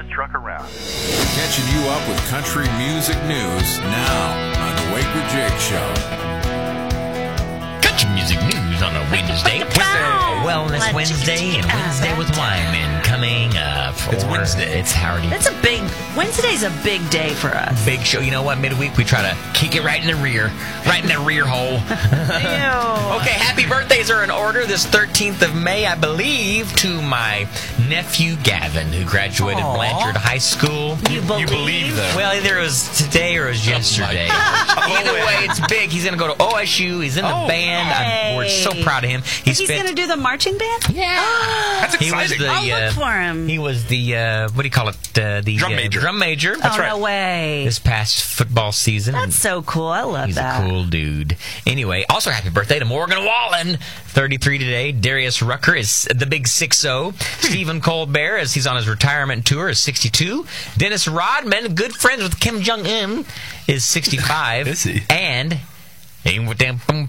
this truck around. Catching you up with country music news now on the Wake with Jake Show. Country music news on a Wednesday. Wellness Wednesday and Wednesday with Wyman coming up. It's Wednesday. It's Howdy. Wednesday's a big day for us. Big show. You know what? Midweek, we try to kick it right in the rear hole. Ew. Okay, happy birthdays are in order this 13th of May, I believe, to my nephew Gavin, who graduated Blanchard High School. You believe that? Well, either it was today or it was yesterday. Either way, it's big. He's going to go to OSU. He's in the band. We're so proud of him. He's going to do the marching band? Yeah. That's exciting. I'll look for him. He was the, what do you call it? The Drum major. Drum major. That's right. No way. This past football season. That's so cool. I love He's that. a cool dude. Anyway, also happy birthday to Morgan Wallen, 33 today. Darius Rucker is the big 6-0. Stephen Colbert, as he's on his retirement tour, is 62. Dennis Rodman, good friends with Kim Jong-un, is 65. Is he? And... Ain't no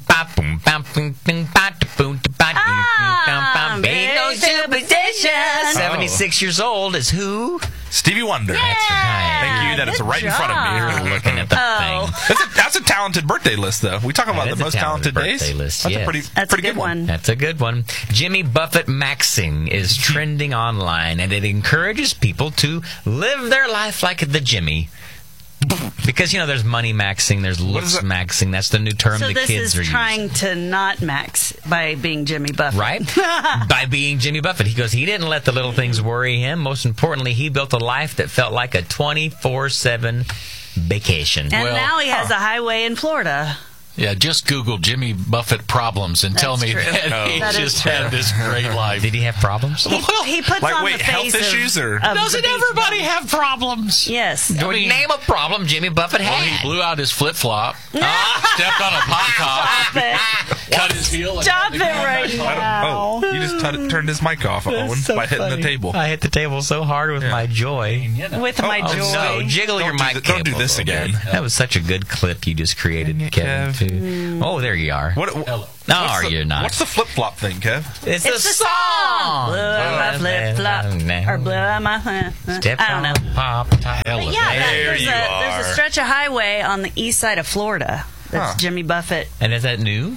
superstition. 76 years old is who? Stevie Wonder. That's right. Thank you. That is right in front of me. You're looking at the thing. That's a talented birthday list, though. We talk about That the is most a talented talented days. birthday list, That's yes. a pretty good one. That's a good one. Jimmy Buffett Maxing is trending online, and it encourages people to live their life like the Jimmy. Because, there's money maxing, there's looks maxing. That's the new term So the this kids are is using. trying to not max by being Jimmy Buffett. Right? By being Jimmy Buffett. He goes, he didn't let the little things worry him. Most importantly, he built a life that felt like a 24/7 vacation. And now he has a highway in Florida. Yeah, just Google Jimmy Buffett problems and tell me true. that he That is just true. had this great life. Did he have problems? He puts Like, on wait, the health face issues of, or- of Doesn't the beach everybody bum. have problems? Yes. Name a problem Jimmy Buffett Well, had. he blew out his flip-flop, stepped on a pop Stop it. top, cut his heel. and Stop had it to go right back now. on. You just turned his mic off, Owen, by hitting the table. I hit the table so hard with my joy. With my Oh, joy. No, jiggle your mic. Don't do cable this a little again. bit. That was such a good clip you just created, Kevin. Too. Oh, there you are. No, are you not? What's the flip-flop thing, Kev? It's It's the song. Blew out my flip-flop. Or blew out my... Step I don't know. on pop top. But yeah, There you there's a are. stretch of highway on the east side of Florida that's Jimmy Buffett. And is that new?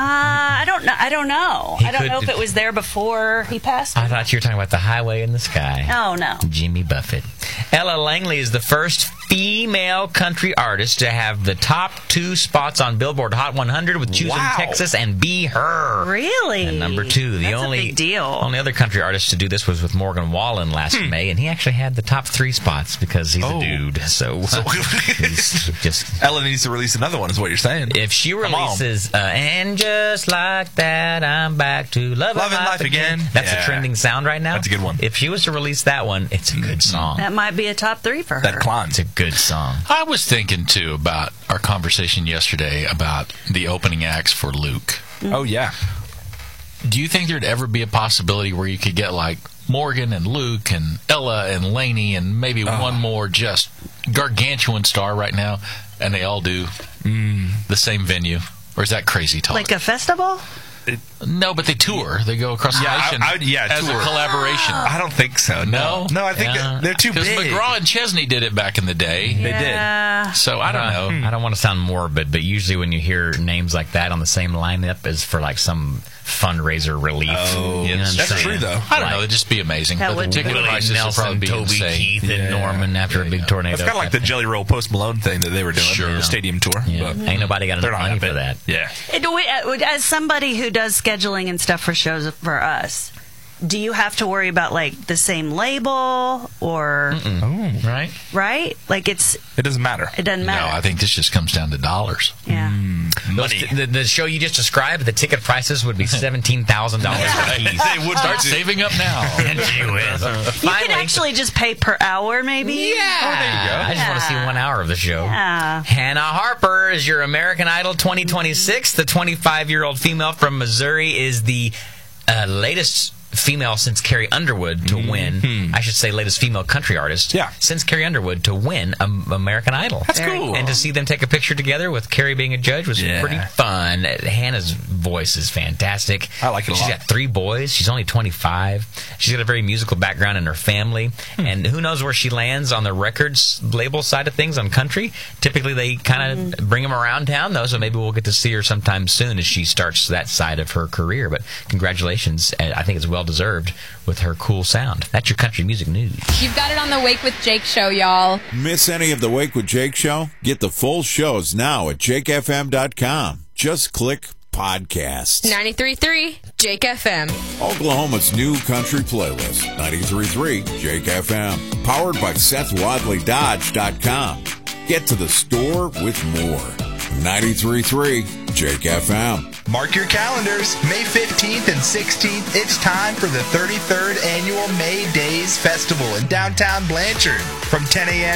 I don't know. I don't know. He I don't could- know if it was there before he passed. I thought you were talking about the highway in the sky. Oh, no. Jimmy Buffett. Ella Langley is the first female country artist to have the top 2 spots on Billboard Hot 100 with Choosing Wow. Texas and Be Her. Really? And number 2. The That's only a big deal. only other country artist to do this was with Morgan Wallen last May, and he actually had the top 3 spots because he's a dude. So he's just... Ella needs to release another one, is what you're saying. If she Come on. releases, and just like that, I'm back to loving life again. That's a trending sound right now. That's a good one. If she was to release that one, it's a good song. That might be a top 3 for her. That climbs. It's a good song. I was thinking, too, about our conversation yesterday about the opening acts for Luke. Oh, yeah. Do you think there'd ever be a possibility where you could get, like, Morgan and Luke and Ella and Lainey and maybe one more just gargantuan star right now, and they all do the same venue? Or is that crazy talk? Like a festival? No, but they tour. They go across the nation as tour. a collaboration. I don't think so. No, I think they're too big. Because McGraw and Chesney did it back in the day. They Yeah. So I don't know. I don't want to sound morbid, but usually when you hear names like that on the same lineup is for like some fundraiser relief. Oh, You know what I'm that's saying? true, though. I don't know. It'd just be amazing. That But the would ticket be. prices would probably Nelson, be Toby, insane. Keith, and Norman after a big tornado. It's kind of like the Jelly Roll Post Malone thing that they were doing, Sure. the stadium tour. Yeah. But Ain't nobody got they're enough not money that for that. Yeah. As somebody who does scheduling and stuff for shows for us, do you have to worry about like the same label or Right? right? Like It doesn't matter. it doesn't No, matter. I think this just comes down to dollars. yeah. Those- The show you just described, the ticket prices would be $17,000 a piece. They would Start saving up now. And gee whiz. You can actually just pay per hour, maybe. Yeah. I just want to see 1 hour of the show. Yeah. Hannah Harper is your American Idol 2026. The 25-year-old female from Missouri is the latest female since Carrie Underwood to win. I should say latest female country artist. Yeah. Since Carrie Underwood to win American Idol. That's cool. And to see them take a picture together with Carrie being a judge was Yeah. pretty fun. Hannah's voice is fantastic. I like it a She's lot. got 3 boys. She's only 25. She's got a very musical background in her family. And who knows where she lands on the records label side of things on country. Typically they kind of bring them around town, though, so maybe we'll get to see her sometime soon as she starts that side of her career. But congratulations. I think it's well-deserved with her cool sound. That's your country music news. You've got it on the Wake with Jake show, y'all. Miss any of the Wake with Jake show? Get the full shows now at jakefm.com. Just click podcasts. 93.3 Jake FM. Oklahoma's new country playlist, 93.3 Jake FM. Powered by SethWadleyDodge.com. Get to the store with more. 93.3 Jake FM. Mark your calendars. May 15th and 16th, it's time for the 33rd Annual May Days Festival in downtown Blanchard. From 10 a.m.